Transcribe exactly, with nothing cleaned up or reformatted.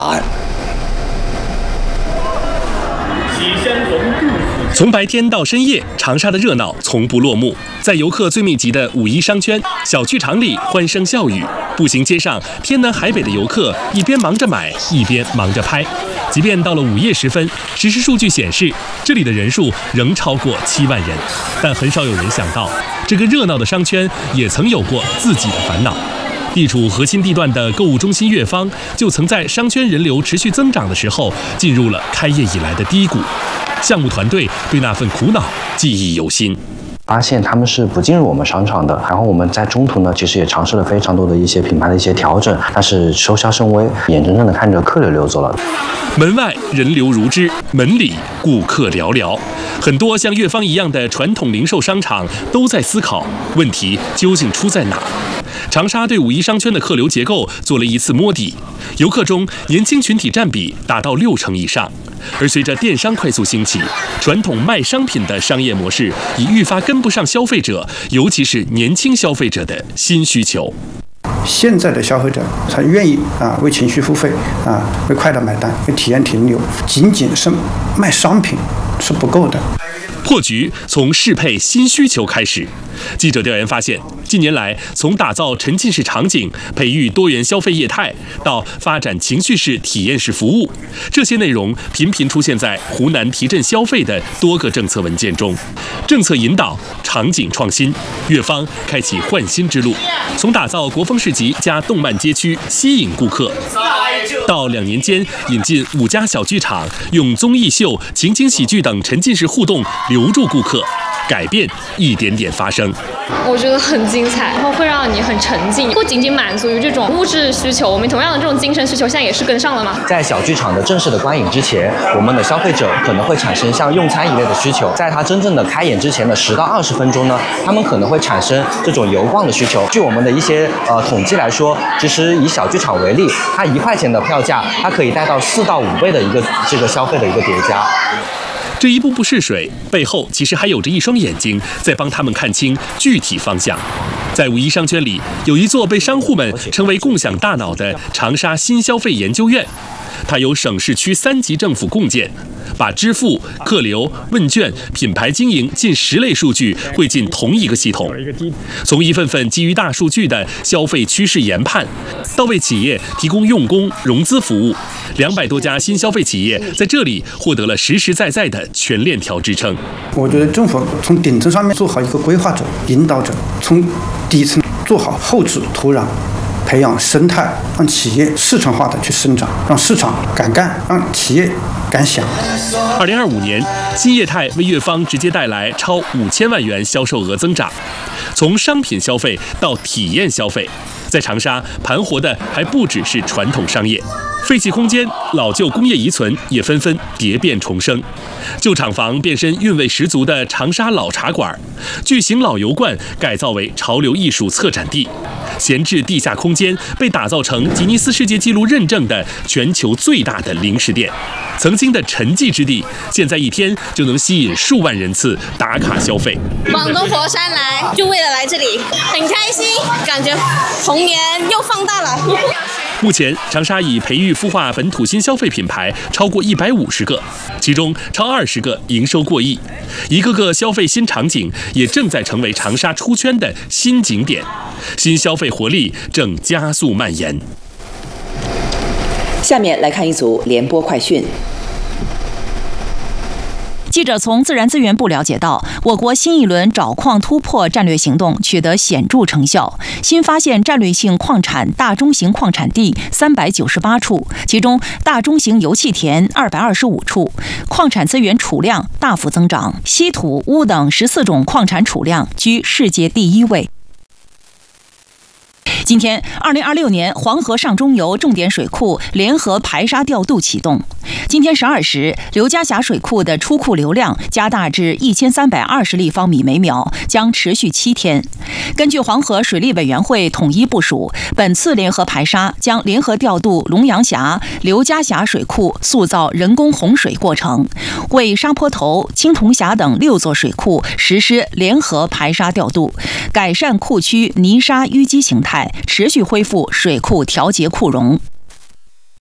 案。 从白天到深夜，长沙的热闹从不落幕。在游客最密集的五一商圈小剧场里，欢声笑语；步行街上，天南海北的游客一边忙着买，一边忙着拍。即便到了午夜时分，实时数据显示，这里的人数仍超过七万人。但很少有人想到，这个热闹的商圈也曾有过自己的烦恼。地处核心地段的购物中心悦方，就曾在商圈人流持续增长的时候，进入了开业以来的低谷。项目团队对那份苦恼记忆犹新。 发现他们是不进入我们商场的，然后我们在中途呢，其实也尝试了非常多的一些品牌的一些调整，但是收效甚微，眼睁睁的看着客流流走了。 门外人流如织，门里顾客寥寥。很多像悦方一样的传统零售商场都在思考问题究竟出在哪。长沙对五一商圈的客流结构做了一次摸底，游客中年轻群体占比达到六成以上。而随着电商快速兴起，传统卖商品的商业模式已愈发跟不上消费者，尤其是年轻消费者的新需求。 现在的消费者他愿意啊为情绪付费啊为快乐买单为体验停留，仅仅是卖商品是不够的。 破局从适配新需求开始。记者调研发现，近年来从打造沉浸式场景、培育多元消费业态，到发展情绪式体验式服务，这些内容频频出现在湖南提振消费的多个政策文件中。政策引导、场景创新，悦方开启换新之路，从打造国风市集加动漫街区吸引顾客，到两年间引进五家小剧场，用综艺秀、情景喜剧等沉浸式互动留住顾客。改变一点点发生， 我觉得很精彩，然后会让你很沉浸，不仅仅满足于这种物质需求，我们同样的这种精神需求现在也是跟上了嘛。 在小剧场的正式的观影之前，我们的消费者可能会产生像用餐一类的需求，在它真正的开演之前的十到二十分钟呢，他们可能会产生这种游逛的需求。据我们的一些呃统计来说，其实以小剧场为例，它一块钱的票价，它可以带到四到五倍的一个这个消费的一个叠加。 这一步步试水背后，其实还有着一双眼睛在帮他们看清具体方向。在五一商圈里，有一座被商户们称为共享大脑的长沙新消费研究院，它由省市区三级政府共建，把支付、客流、问卷、品牌经营近十类数据汇进同一个系统，从一份份基于大数据的消费趋势研判，到为企业提供用工、融资服务，两百多家新消费企业在这里获得了实实在在的全链条支撑。 我觉得政府从顶层上面做好一个规划者、引导者，从底层做好后置土壤。培养生态，让企业市场化的去生长，让市场敢干，让企业敢想。 二零二五年，新业态为悦方直接带来超五千万元销售额增长。从商品消费到体验消费，在长沙盘活的还不只是传统商业，废弃空间、老旧工业遗存也纷纷蝶变重生。旧厂房变身韵味十足的长沙老茶馆，巨型老油罐改造为潮流艺术策展地。闲置地下空间被打造成吉尼斯世界纪录认证的全球最大的零食店，曾经的沉寂之地，现在一天就能吸引数万人次打卡消费。 广东佛山来就为了来这里，很开心，感觉童年又放大了。 目前，长沙已培育孵化本土新消费品牌超过一百五十个，其中超二十个营收过亿。一个个消费新场景也正在成为长沙出圈的新景点，新消费活力正加速蔓延。 下面来看一组联播快讯。 记者从自然资源部了解到，我国新一轮找矿突破战略行动取得显著成效，新发现战略性矿产大中型矿产地三百九十八处，其中大中型油气田二百二十五处，矿产资源储量大幅增长，稀土、钨等十四种矿产储量居世界第一位。今天，二零二六年黄河上中游重点水库联合排沙调度启动。今天十二时，刘家峡水库的出库流量加大至一千三百二十立方米每秒，将持续七天。根据黄河水利委员会统一部署，本次联合排沙将联合调度龙阳峡、刘家峡水库塑造人工洪水过程，为沙坡头、青铜峡等六座水库实施联合排沙调度，改善库区泥沙淤积形态，持续恢复水库调节库容。